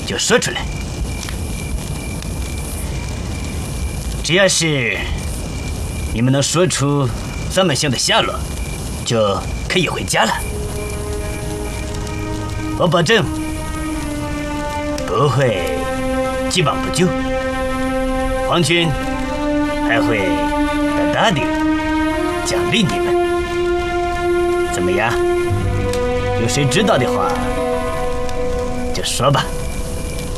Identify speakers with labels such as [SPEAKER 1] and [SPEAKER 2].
[SPEAKER 1] 就说出来。只要是你们能说出三本星的下落，就可以回家了。我保证不会既往不咎，皇军还会大大的奖励你们。怎么样？有谁知道的话就说吧。